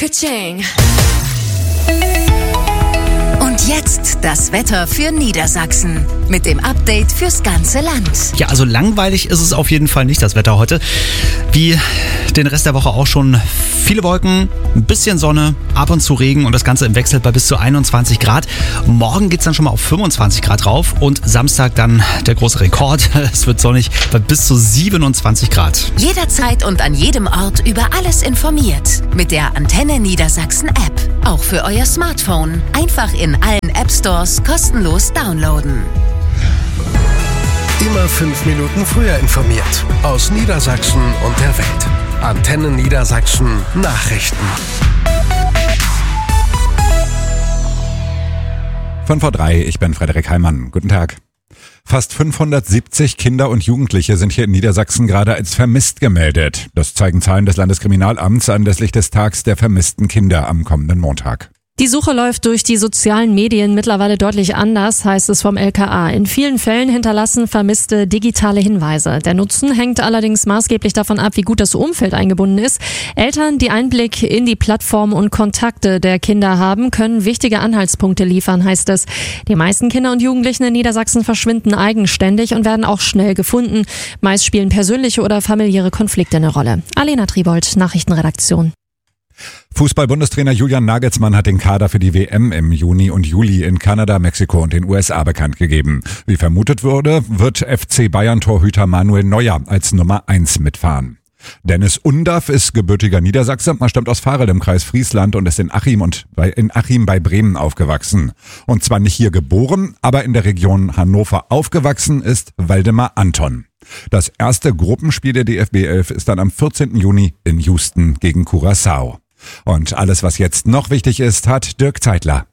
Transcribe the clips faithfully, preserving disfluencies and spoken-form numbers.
Ka-ching. Und jetzt das Wetter für Niedersachsen mit dem Update fürs ganze Land. Ja, also langweilig ist es auf jeden Fall nicht, das Wetter heute. Wie den Rest der Woche auch schon viele Wolken, ein bisschen Sonne, ab und zu Regen und das Ganze im Wechsel bei bis zu einundzwanzig Grad. Morgen geht's dann schon mal auf fünfundzwanzig Grad rauf und Samstag dann der große Rekord. Es wird sonnig bei bis zu siebenundzwanzig Grad. Jederzeit und an jedem Ort über alles informiert. Mit der Antenne Niedersachsen App. Auch für euer Smartphone. Einfach in allen App Stores kostenlos downloaden. Immer fünf Minuten früher informiert. Aus Niedersachsen und der Welt. Antenne Niedersachsen Nachrichten. fünf vor drei, ich bin Frederik Heimann. Guten Tag. Fast fünfhundertsiebzig Kinder und Jugendliche sind hier in Niedersachsen gerade als vermisst gemeldet. Das zeigen Zahlen des Landeskriminalamts anlässlich des Tags der vermissten Kinder am kommenden Montag. Die Suche läuft durch die sozialen Medien mittlerweile deutlich anders, heißt es vom L K A. In vielen Fällen hinterlassen Vermisste digitale Hinweise. Der Nutzen hängt allerdings maßgeblich davon ab, wie gut das Umfeld eingebunden ist. Eltern, die Einblick in die Plattform und Kontakte der Kinder haben, können wichtige Anhaltspunkte liefern, heißt es. Die meisten Kinder und Jugendlichen in Niedersachsen verschwinden eigenständig und werden auch schnell gefunden. Meist spielen persönliche oder familiäre Konflikte eine Rolle. Alena Tribold, Nachrichtenredaktion. Fußball-Bundestrainer Julian Nagelsmann hat den Kader für die W M im Juni und Juli in Kanada, Mexiko und den U S A bekannt gegeben. Wie vermutet wurde, wird F C Bayern-Torhüter Manuel Neuer als Nummer eins mitfahren. Dennis Undaff ist gebürtiger Niedersachse, er stammt aus Varel im Kreis Friesland und ist in Achim und bei, in Achim bei Bremen aufgewachsen. Und zwar nicht hier geboren, aber in der Region Hannover aufgewachsen ist Waldemar Anton. Das erste Gruppenspiel der D F B elf ist dann am vierzehnten Juni in Houston gegen Curaçao. Und alles, was jetzt noch wichtig ist, hat Dirk Zeitler.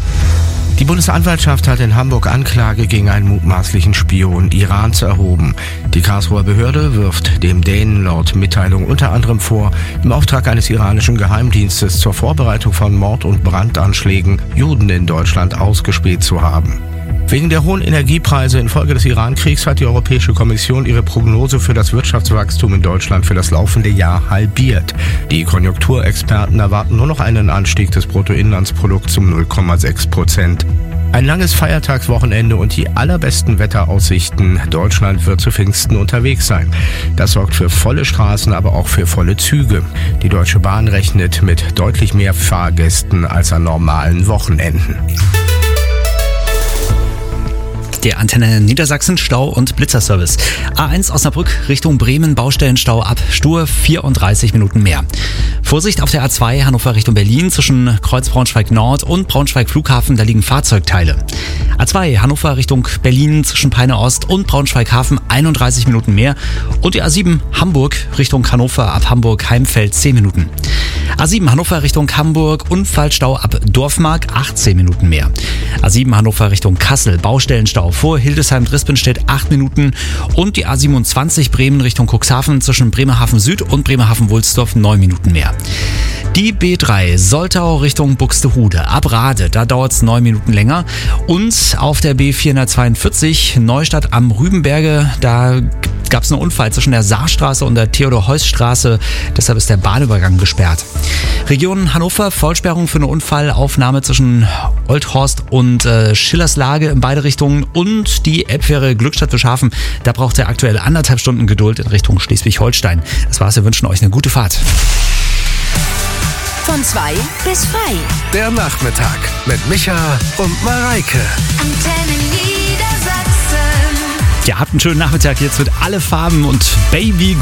Die Bundesanwaltschaft hat in Hamburg Anklage gegen einen mutmaßlichen Spion Irans erhoben. Die Karlsruher Behörde wirft dem Dänen laut Mitteilung unter anderem vor, im Auftrag eines iranischen Geheimdienstes zur Vorbereitung von Mord- und Brandanschlägen Juden in Deutschland ausgespäht zu haben. Wegen der hohen Energiepreise infolge des Iran-Kriegs hat die Europäische Kommission ihre Prognose für das Wirtschaftswachstum in Deutschland für das laufende Jahr halbiert. Die Konjunkturexperten erwarten nur noch einen Anstieg des Bruttoinlandsprodukts um null Komma sechs Prozent. Ein langes Feiertagswochenende und die allerbesten Wetteraussichten. Deutschland wird zu Pfingsten unterwegs sein. Das sorgt für volle Straßen, aber auch für volle Züge. Die Deutsche Bahn rechnet mit deutlich mehr Fahrgästen als an normalen Wochenenden. Der Antenne Niedersachsen Stau- und Blitzerservice. A eins Osnabrück Richtung Bremen, Baustellenstau ab Stur, vierunddreißig Minuten mehr. Vorsicht auf der A zwei Hannover Richtung Berlin zwischen Kreuz Braunschweig Nord und Braunschweig Flughafen, da liegen Fahrzeugteile. A zwei Hannover Richtung Berlin zwischen Peine Ost und Braunschweig Hafen, einunddreißig Minuten mehr. Und die A sieben Hamburg Richtung Hannover ab Hamburg Heimfeld, zehn Minuten. A sieben Hannover Richtung Hamburg, Unfallstau ab Dorfmark, achtzehn Minuten mehr. A sieben Hannover Richtung Kassel, Baustellenstau vor Hildesheim-Drispinstedt, acht Minuten. Und die A siebenundzwanzig Bremen Richtung Cuxhaven zwischen Bremerhaven Süd und Bremerhaven-Wulsdorf, neun Minuten mehr. Die B drei Soltau Richtung Buxtehude, ab Rade, da dauert es neun Minuten länger. Und auf der B vierhundertzweiundvierzig Neustadt am Rübenberge, da gab es einen Unfall zwischen der Saarstraße und der Theodor-Heuss-Straße, deshalb ist der Bahnübergang gesperrt. Region Hannover, Vollsperrung für eine Unfallaufnahme zwischen Oldhorst und äh, Schillerslage in beide Richtungen und die Elbfähre Glückstadt-Wischhafen, da braucht ihr aktuell anderthalb Stunden Geduld in Richtung Schleswig-Holstein. Das war's, wir wünschen euch eine gute Fahrt. Von zwei bis frei. Der Nachmittag mit Micha und Mareike. Antenne Niedersachsen. Ja, habt einen schönen Nachmittag. Jetzt wird alle Farben und Baby